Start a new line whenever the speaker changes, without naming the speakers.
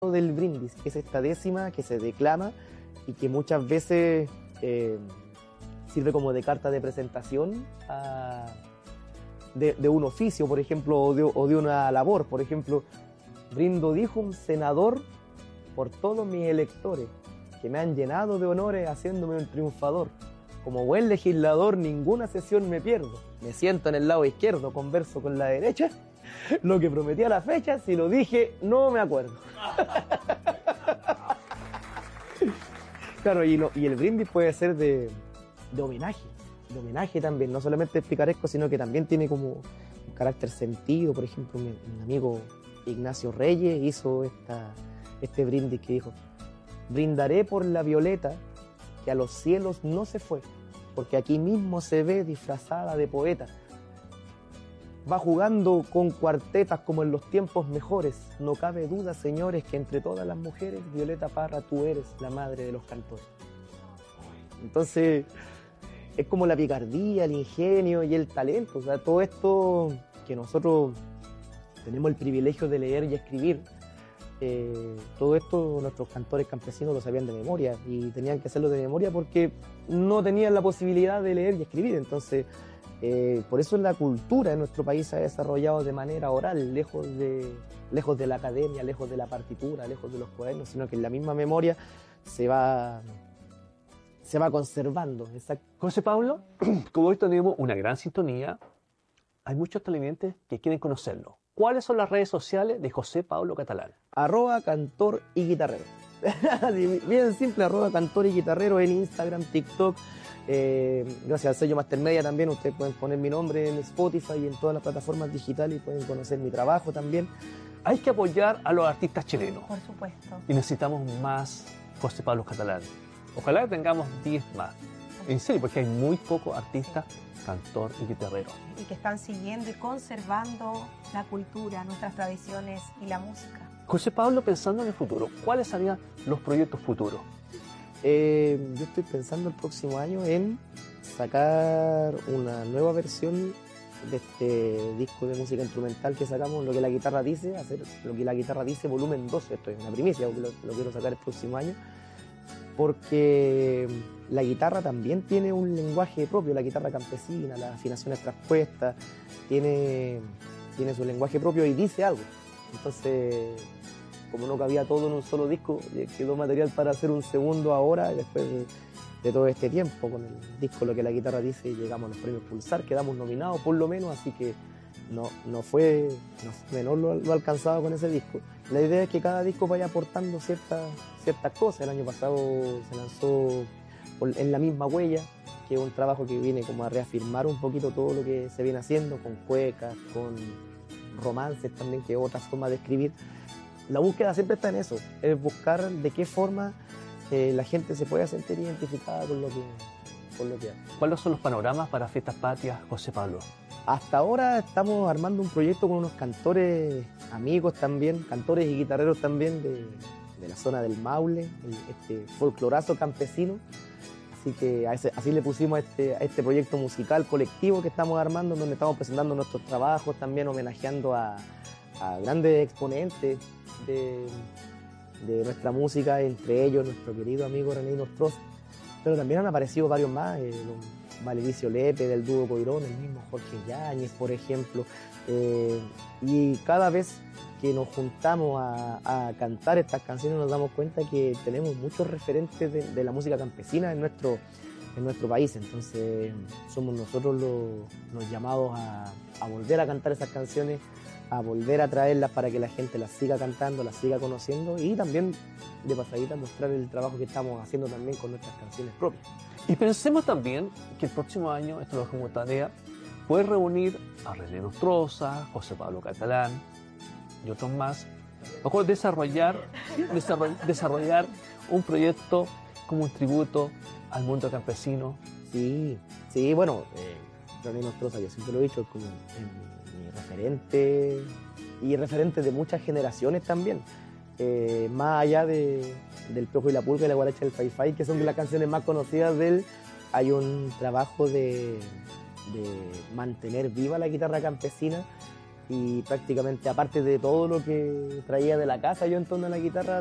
del brindis, que es esta décima que se declama y que muchas veces sirve como de carta de presentación de un oficio, por ejemplo, o de una labor. Por ejemplo, brindo, dijo un senador, por todos mis electores, que me han llenado de honores haciéndome un triunfador. Como buen legislador, ninguna sesión me pierdo. Me siento en el lado izquierdo, converso con la derecha. Lo que prometí a la fecha, si lo dije, no me acuerdo. Claro, y el brindis puede ser de homenaje también, no solamente picaresco, sino que también tiene como un carácter sentido. Por ejemplo, mi amigo Ignacio Reyes hizo este brindis que dijo: brindaré por la violeta que a los cielos no se fue, porque aquí mismo se ve disfrazada de poeta. Va jugando con cuartetas como en los tiempos mejores. No cabe duda, señores, que entre todas las mujeres, Violeta Parra, tú eres la madre de los cantores. Entonces, es como la picardía, el ingenio y el talento. O sea, todo esto que nosotros tenemos el privilegio de leer y escribir, todo esto nuestros cantores campesinos lo sabían de memoria y tenían que hacerlo de memoria porque no tenían la posibilidad de leer y escribir. Entonces, por eso la cultura en nuestro país se ha desarrollado de manera oral, lejos de la academia, lejos de la partitura, lejos de los cuadernos, sino que en la misma memoria se va conservando. Exacto.
José Pablo, como hoy tenemos una gran sintonía, hay muchos televidentes que quieren conocerlo. ¿Cuáles son las redes sociales de José Pablo Catalán?
@cantor y guitarrero. Bien simple, @cantor y guitarrero en Instagram, TikTok. Gracias al sello Mastermedia también ustedes pueden poner mi nombre en Spotify y en todas las plataformas digitales y pueden conocer mi trabajo también.
Hay que apoyar a los artistas chilenos.
Por supuesto.
Y necesitamos más José Pablo Catalán. Ojalá tengamos 10 más. En serio, porque hay muy pocos artistas, cantor y guitarrero.
Y que están siguiendo y conservando la cultura, nuestras tradiciones y la música.
José Pablo, pensando en el futuro, ¿cuáles serían los proyectos futuros?
Yo estoy pensando el próximo año en sacar una nueva versión de este disco de música instrumental que sacamos, Lo que la guitarra dice, hacer Lo que la guitarra dice volumen 2, esto es una primicia, lo quiero sacar el próximo año, porque la guitarra también tiene un lenguaje propio, la guitarra campesina, las afinaciones traspuestas, tiene su lenguaje propio y dice algo. Entonces, como no cabía todo en un solo disco, quedó material para hacer un segundo ahora, después de todo este tiempo. Con el disco Lo que la guitarra dice llegamos a los premios Pulsar, quedamos nominados por lo menos, así que no fue menor lo alcanzado con ese disco. La idea es que cada disco vaya aportando ciertas cosas. El año pasado se lanzó En la misma huella, que es un trabajo que viene como a reafirmar un poquito todo lo que se viene haciendo, con cuecas, con romances también, que es otra forma de escribir. La búsqueda siempre está en eso, es buscar de qué forma la gente se pueda sentir identificada con lo que hace.
¿Cuáles son los panoramas para Fiestas Patrias, José Pablo?
Hasta ahora estamos armando un proyecto con unos cantores amigos también, cantores y guitarreros también de la zona del Maule, este folclorazo campesino. Así que así le pusimos a este proyecto musical colectivo que estamos armando, donde estamos presentando nuestros trabajos, también homenajeando a grandes exponentes de nuestra música, entre ellos nuestro querido amigo René Nostroza. Pero también han aparecido varios más, Valericio Lepe del dúo Coirón, el mismo Jorge Yáñez, por ejemplo. Y cada vez que nos juntamos a cantar estas canciones nos damos cuenta que tenemos muchos referentes de la música campesina en nuestro país. Entonces somos nosotros los llamados a volver a cantar esas canciones, a volver a traerlas para que la gente las siga cantando, las siga conociendo y también de pasadita mostrar el trabajo que estamos haciendo también con nuestras canciones propias.
Y pensemos también que el próximo año, esto lo dejamos tarea, puede reunir a René Nostroza, José Pablo Catalán y otros más, mejor desarrollar un proyecto como un tributo al mundo campesino.
Sí, bueno, René Nostroza, yo siempre lo he dicho, es como mi referente y referente de muchas generaciones también. Más allá del Piojo y la Pulga y la Guaracha del Fai Fai, que son de las canciones más conocidas de él, hay un trabajo de mantener viva la guitarra campesina y prácticamente aparte de todo lo que traía de la casa yo en torno a la guitarra,